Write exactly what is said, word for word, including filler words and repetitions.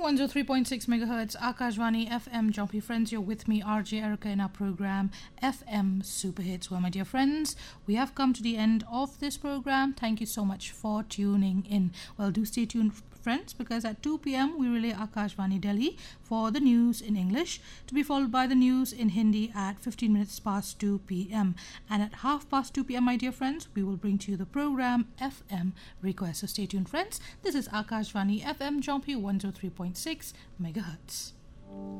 one oh three point six megahertz, Akashvani F M. Jumpy friends, you're with me, R J Erica, in our program F M Super Hits. Well, my dear friends, we have come to the end of this program. Thank you so much for tuning in. Well, do stay tuned, friends, because at two p.m. we relay Akashvani Delhi for the news in English, to be followed by the news in Hindi at fifteen minutes past two p.m. And at half past two p.m., my dear friends, we will bring to you the program F M Request. So stay tuned, friends. This is Akashvani F M Jumpy one oh three point six megahertz.